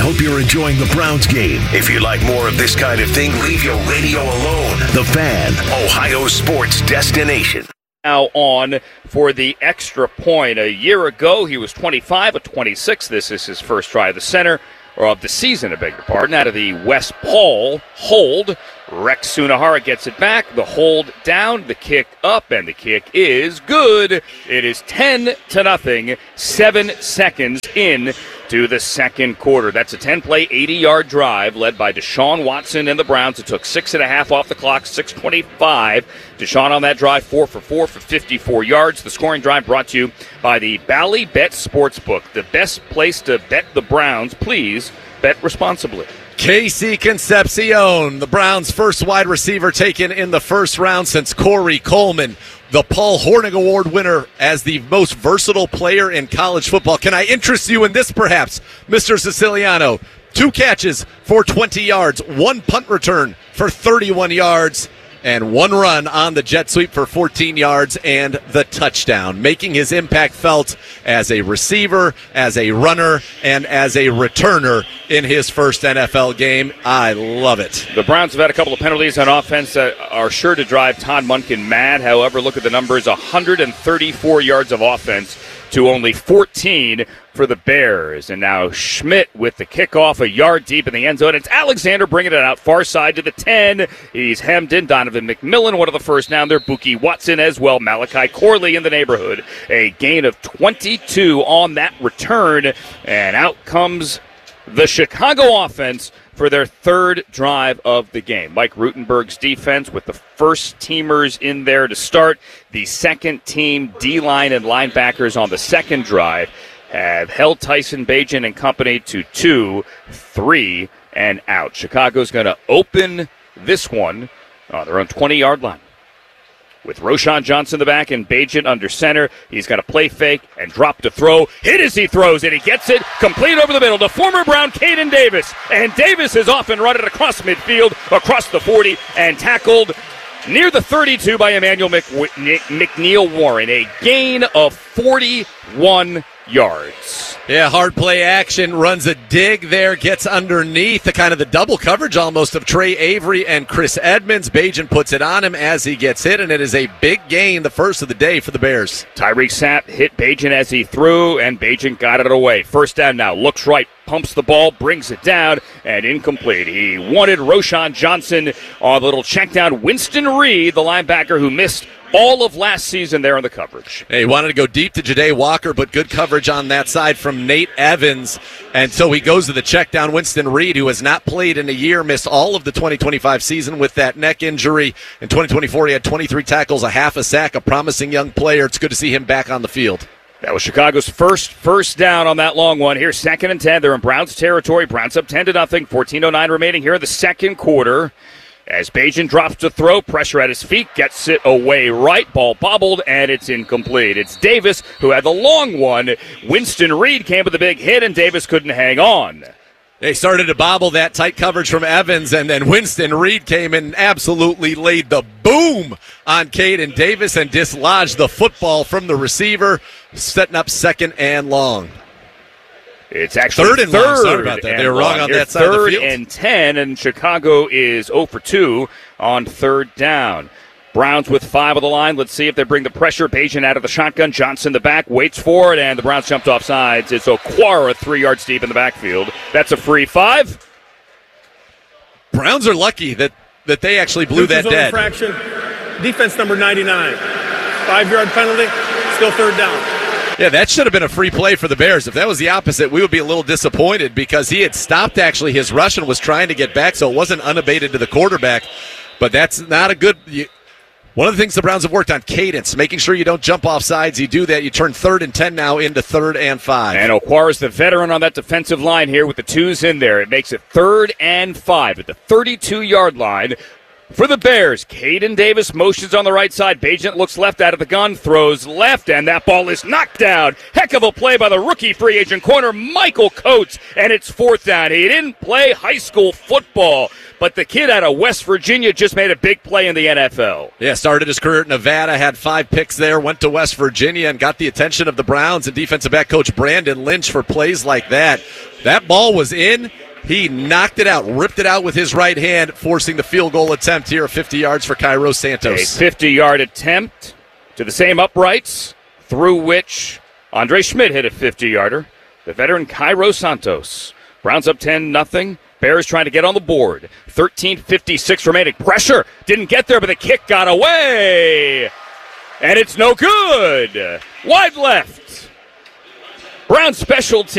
hope you're enjoying the Browns game. If you like more of this kind of thing, leave your radio alone. The Fan, Ohio sports destination. Now on for the extra point. A year ago, he was 25 of 26. This is his first try of the center, or of the season, I beg your pardon, out of the West Paul hold. Rex Sunahara gets it back, the hold down, the kick up, and the kick is good. It is 10-0, 7 seconds in to the second quarter. That's a 10-play, 80-yard drive led by Deshaun Watson and the Browns. It took 6.5 off the clock, 6:25. Deshaun on that drive, 4 for 4 for 54 yards. The scoring drive brought to you by the Bally Bet Sportsbook, the best place to bet the Browns. Please bet responsibly. Casey Concepcion, the Browns' first wide receiver taken in the first round since Corey Coleman, the Paul Hornung Award winner as the most versatile player in college football. Can I interest you in this, perhaps, Mr. Siciliano? 2 catches for 20 yards, 1 punt return for 31 yards, and 1 run on the jet sweep for 14 yards and the touchdown, making his impact felt as a receiver, as a runner, and as a returner in his first NFL game. I love it. The Browns have had a couple of penalties on offense that are sure to drive Todd Monken mad. However, look at the numbers, 134 yards of offense to only 14 for the Bears. And now Schmidt with the kickoff, a yard deep in the end zone. It's Alexander bringing it out far side to the 10. He's hemmed in. Donovan McMillan, one of the first down there. Buki Watson as well. Malachi Corley in the neighborhood. A gain of 22 on that return. And out comes the Chicago offense for their third drive of the game. Mike Rutenberg's defense with the first teamers in there to start. The second team D-line and linebackers on the second drive have held Tyson Bagent and company to 2, 3, and out. Chicago's going to open this one on their own 20-yard line. With Roschon Johnson in the back and Bagent under center. He's got a play fake and drop to throw. Hit as he throws it. He gets it complete over the middle to former Brown Caden Davis. And Davis is off and running across midfield, across the 40, and tackled near the 32 by Emmanuel McNeil Warren. A gain of 41 yards. Yeah, hard play action, runs a dig there, gets underneath the kind of the double coverage almost of Trey Avery and Chris Edmonds. Bagent puts it on him as he gets hit, and it is a big gain, the first of the day for the Bears. Tyreek Sapp hit Bagent as he threw, and Bagent got it away. First down now, looks right, pumps the ball, brings it down, and incomplete. He wanted Roschon Johnson on a little check down. Winston Reed, the linebacker who missed all of last season there in the coverage. He wanted to go deep to Ja'Day Walker, but good coverage on that side from Nate Evans. And so he goes to the check down. Winston Reed, who has not played in a year, missed all of the 2025 season with that neck injury. In 2024, he had 23 tackles, a half a sack, a promising young player. It's good to see him back on the field. That was Chicago's first down on that long one. Here's 2nd and 10. They're in Browns territory. Browns up 10-0. 14:09 remaining here in the second quarter. As Bagent drops to throw, pressure at his feet, gets it away right, ball bobbled, and it's incomplete. It's Davis who had the long one. Winston Reed came with a big hit, and Davis couldn't hang on. They started to bobble that tight coverage from Evans, and then Winston Reed came and absolutely laid the boom on Caden Davis and dislodged the football from the receiver, setting up 2nd and long. It's actually third and long. Sorry about that. They were wrong on that side of the field. 3rd and 10, and Chicago is 0 for 2 on 3rd down. Browns with 5 on the line. Let's see if they bring the pressure. Bagent out of the shotgun. Johnson the back, waits for it, and the Browns jumped off sides. It's Okwara 3 yards deep in the backfield. That's a free 5. Browns are lucky that they actually blew that dead. Infraction. Defense number 99. 5-yard penalty. Still 3rd down. Yeah, that should have been a free play for the Bears. If that was the opposite, we would be a little disappointed because he had stopped actually his rush and was trying to get back, so it wasn't unabated to the quarterback. But that's not a good – one of the things the Browns have worked on, cadence, making sure you don't jump off sides. You do that, you turn 3rd and 10 now into 3rd and 5. And Okwara's the veteran on that defensive line here with the 2s in there. It makes it 3rd and 5 at the 32-yard line. For the Bears, Caden Davis motions on the right side. Bagent looks left out of the gun, throws left, and that ball is knocked down. Heck of a play by the rookie free agent corner, Michael Coates, and it's 4th down. He didn't play high school football, but the kid out of West Virginia just made a big play in the NFL. Yeah, started his career at Nevada, had 5 picks there, went to West Virginia, and got the attention of the Browns and defensive back coach Brandon Lynch for plays like that. That ball was in. He knocked it out, ripped it out with his right hand, forcing the field goal attempt here, 50 yards for Cairo Santos. A 50-yard attempt to the same uprights through which Andre Schmidt hit a 50-yarder. The veteran Cairo Santos. Browns up 10-0. Bears trying to get on the board. 13:56 remaining. Pressure didn't get there, but the kick got away. And it's no good. Wide left. Browns special team.